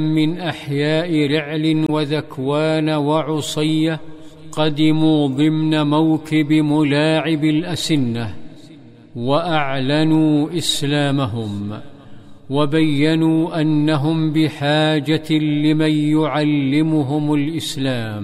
من أحياء رعل وذكوان وعصية قدموا ضمن موكب ملاعب الأسنة، وأعلنوا إسلامهم، وبينوا أنهم بحاجة لمن يعلمهم الإسلام.